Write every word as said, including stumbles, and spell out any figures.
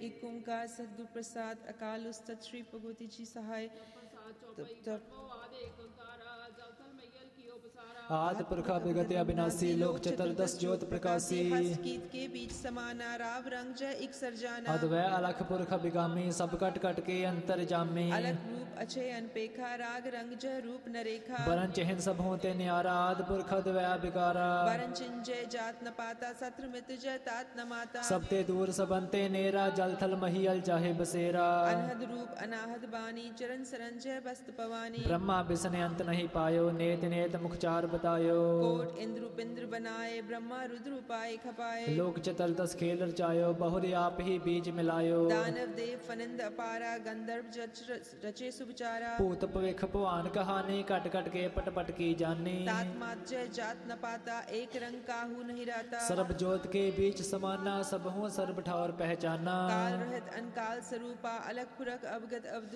एक ओंकार सतगुरु प्रसाद अकाल उस्तत श्री भगवती जी सहाय आदि पुरखा विगत अविनाशी लोक चतुर्दश ज्योत प्रकाशी कीत के बीच समाना राव रंग जय एक सरजाना अद्वै अलख पुरख बिगामी सब कट कट के अंतर जामी अलग रूप अछे अनपेखा राग रंग जय रूप नरेखा बरन चिन्ह सब होते न्यारा आदि पुरख अद्वै बिकारा बरन चिन्ह जय जात न पाता सत्र मित जय तात न माता सबते दूर सबंते नेरा जल थल महियल चाहे बसेरा अनहद रूप अनाहद बानी चरण सरन जय बस्त पवानी ब्रह्मा विष्णु अंत नहीं पायो नेत नेत मुखचार बतायो कोट इंद्र उपिंद्र बनाए ब्रह्मा रुद्र उपाय खपाए लोक चतुर्दश खेल रचायो बहुरी आप ही बीज मिलायो दानव देव फनिंद अपारा गंधर्व जच रचे सुविचारा भूत भविख भवान कहानी कट कट के पट पट की जानी तात मात जय जात न पाता एक रंग काहू नहीं राता सर्व ज्योत के बीच समाना सब हूँ सर्व ठौर पहचाना काल रहित अनकाल स्वरूपा अलग पुरख अवगत अवधु